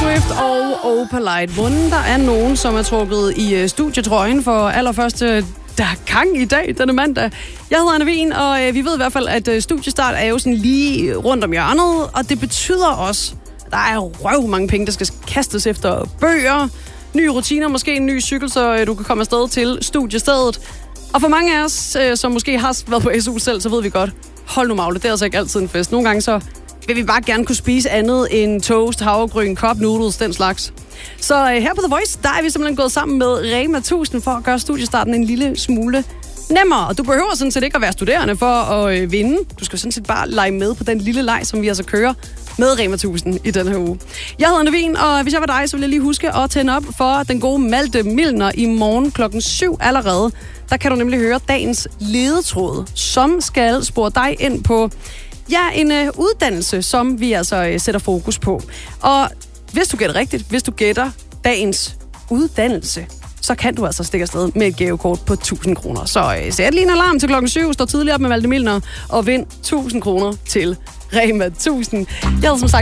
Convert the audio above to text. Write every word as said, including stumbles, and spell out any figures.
Swift og Opalite. Hvordan der er nogen, som er trukket i uh, studietrøjen for allerførste der er gang i dag, denne mandag. Jeg hedder Anna Wien, og uh, vi ved i hvert fald, at uh, studiestart er jo sådan lige rundt om hjørnet, og det betyder også, at der er røv mange penge, der skal kastes efter bøger, nye rutiner, måske en ny cykel, så uh, du kan komme afsted til studiestedet. Og for mange af os, uh, som måske har været på S U selv, så ved vi godt, hold nu magle, det er altså ikke altid en fest. Nogle gange så vil vi bare gerne kunne spise andet end toast, havregryn, cup noodles, den slags. Så uh, her på The Voice, der er vi simpelthen gået sammen med Rema tusind for at gøre studiestarten en lille smule nemmere. Og du behøver sådan set ikke at være studerende for at øh, vinde. Du skal sådan set bare lege med på den lille leg, som vi altså kører med Rema tusind i den her uge. Jeg hedder Anna Wien, og hvis jeg var dig, så vil jeg lige huske at tænde op for den gode Malte Milner i morgen klokken syv allerede. Der kan du nemlig høre dagens ledetråd, som skal spore dig ind på ja, en øh, uddannelse, som vi altså øh, sætter fokus på. Og hvis du gætter rigtigt, hvis du gætter dagens uddannelse, så kan du altså stikke afsted med et gavekort på tusind kroner. Så øh, sæt lige en alarm til klokken syv, stå tidligere op med Malte Milner og vind tusind kroner til Rema tusind. Jeg havde som sagt